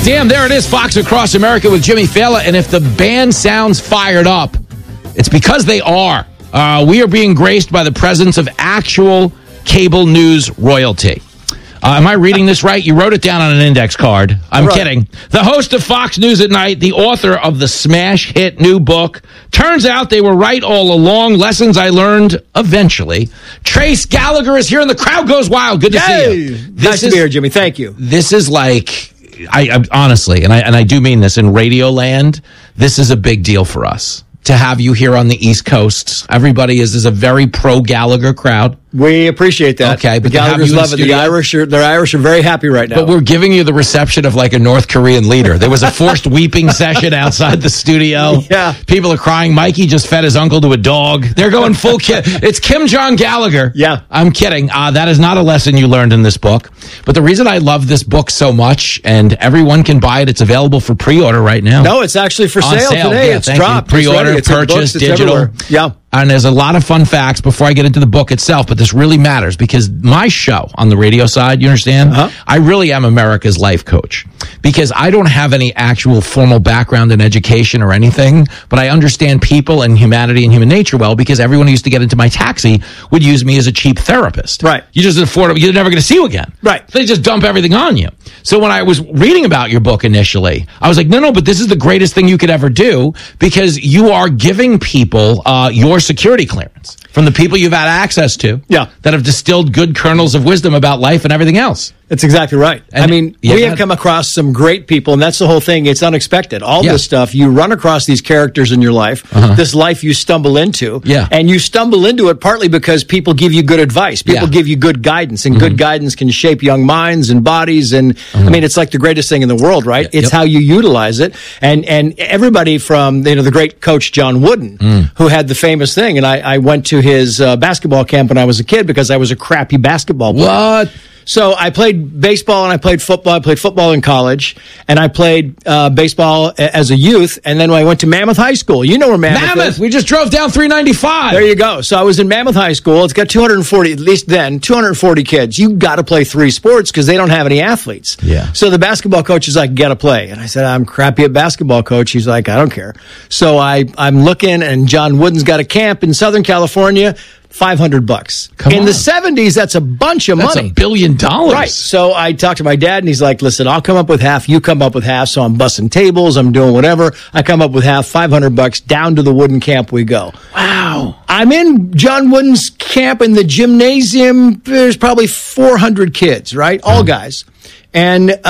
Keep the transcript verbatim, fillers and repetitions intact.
Damn, there it is, Fox Across America with Jimmy Fallon. And if the band sounds fired up, it's because they are. Uh, we are being graced by the presence of actual cable news royalty. Uh, am I reading this right? You wrote it down on an index card. I'm right. kidding. The host of Fox News at Night, the author of the smash hit new book. Turns out they were right all along. Lessons I learned eventually. Trace Gallagher is here and the crowd goes wild. Good to Yay! see you. This Nice to is, be here, Jimmy. Thank you. This is like, I, I honestly, and I and I do mean this, in Radio Land, this is a big deal for us to have you here on the East Coast. Everybody is is a very pro Gallagher crowd. We appreciate that. Okay, but the to have Gallagher's you in love it. The studio- Irish are the Irish are very happy right now. But we're giving you the reception of like a North Korean leader. There was a forced weeping session outside the studio. Yeah. People are crying. Mikey just fed his uncle to a dog. They're going full Kim. It's Kim Jong Gallagher. Yeah. I'm kidding. Uh, that is not a lesson you learned in this book. But the reason I love this book so much, and everyone can buy it, it's available for pre-order right now. No, it's actually for On sale, sale. today. Yeah, it's thank you. dropped. Pre-order, it's ready. It's in purchase, books. It's digital. everywhere. Yeah. And there's a lot of fun facts before I get into the book itself, but this really matters because my show on the radio side, you understand? Uh-huh. I really am America's life coach because I don't have any actual formal background in education or anything, but I understand people and humanity and human nature well because everyone who used to get into my taxi would use me as a cheap therapist. Right. You just afford, you're never going to see you again. Right. They just dump everything on you. So when I was reading about your book initially, I was like, no, no, but this is the greatest thing you could ever do because you are giving people uh, your security clearance from the people you've had access to Yeah. that have distilled good kernels of wisdom about life and everything else. That's exactly right. And- I mean, yeah, we that- have come across some great people, and that's the whole thing. It's unexpected. All Yeah. this stuff, you run across these characters in your life, Uh-huh. this life you stumble into, Yeah. and you stumble into it partly because people give you good advice. People Yeah. give you good guidance, and good guidance can shape young minds and bodies. And I mean, it's like the greatest thing in the world, right? It's Yep. how you utilize it. And and everybody from you know the great coach John Wooden, who had the famous thing, and I, I went to his uh, basketball camp when I was a kid because I was a crappy basketball player. What? So I played baseball and I played football. I played football in college, and I played uh, baseball a- as a youth. And then when I went to Mammoth High School, you know where Mammoth, Mammoth! is. We just drove down three ninety-five. There you go. So I was in Mammoth High School. It's got two hundred forty, at least then, two hundred forty kids. You got to play three sports because they don't have any athletes. Yeah. So the basketball coach is like, "Got to play," and I said, "I'm crappy at basketball, coach." He's like, "I don't care." So I I'm looking, and John Wooden's got a camp in Southern California. five hundred bucks. Come in on. the seventies, that's a bunch of That's money. a billion dollars. Right. So I talked to my dad, and he's like, listen, I'll come up with half. You come up with half. So I'm bussing tables. I'm doing whatever. I come up with half, five hundred bucks. Down to the Wooden camp we go. Wow. I'm in John Wooden's camp in the gymnasium. There's probably four hundred kids, right? All guys. And